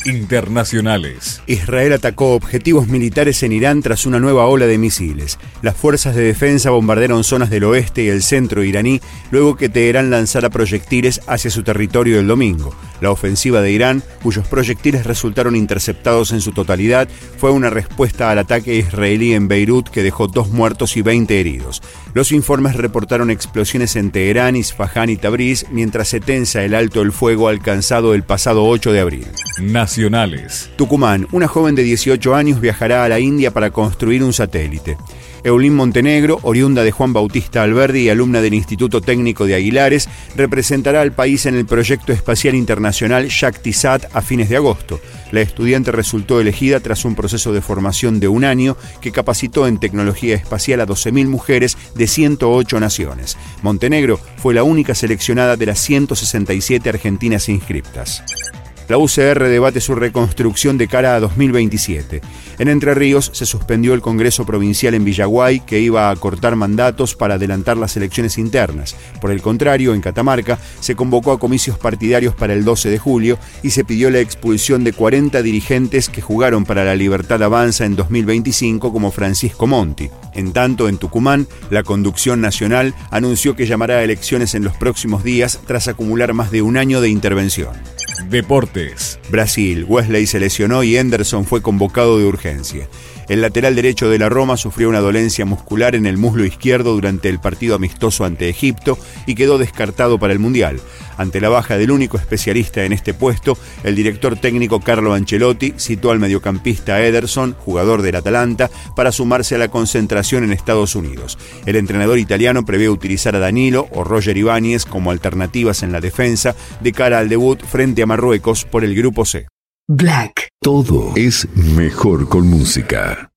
Internacionales. Israel atacó objetivos militares en Irán tras una nueva ola de misiles. Las fuerzas de defensa bombardearon zonas del oeste y el centro iraní luego que Teherán lanzara proyectiles hacia su territorio el domingo. La ofensiva de Irán, cuyos proyectiles resultaron interceptados en su totalidad, fue una respuesta al ataque israelí en Beirut que dejó 2 muertos y 20 heridos. Los informes reportaron explosiones en Teherán, Isfahán y Tabriz mientras se tensa el alto el fuego alcanzado el pasado 8 de abril. Nacionales. Tucumán, una joven de 18 años viajará a la India para construir un satélite. Eulín Montenegro, oriunda de Juan Bautista Alberdi y alumna del Instituto Técnico de Aguilares, representará al país en el proyecto espacial internacional ShaktiSat a fines de agosto. La estudiante resultó elegida tras un proceso de formación de un año que capacitó en tecnología espacial a 12.000 mujeres de 108 naciones. Montenegro fue la única seleccionada de las 167 argentinas inscriptas. La UCR debate su reconstrucción de cara a 2027. En Entre Ríos se suspendió el Congreso Provincial en Villaguay, que iba a acortar mandatos para adelantar las elecciones internas. Por el contrario, en Catamarca se convocó a comicios partidarios para el 12 de julio y se pidió la expulsión de 40 dirigentes que jugaron para la Libertad Avanza en 2025, como Francisco Monti. En tanto, en Tucumán, la conducción nacional anunció que llamará a elecciones en los próximos días tras acumular más de un año de intervención. Deportes. Brasil, Wesley se lesionó y Henderson fue convocado de urgencia. El lateral derecho de la Roma sufrió una dolencia muscular en el muslo izquierdo durante el partido amistoso ante Egipto y quedó descartado para el Mundial. Ante la baja del único especialista en este puesto, el director técnico Carlo Ancelotti citó al mediocampista Ederson, jugador del Atalanta, para sumarse a la concentración en Estados Unidos. El entrenador italiano prevé utilizar a Danilo o Roger Ibáñez como alternativas en la defensa de cara al debut frente a Marruecos por el Grupo C. Black. Todo es mejor con música.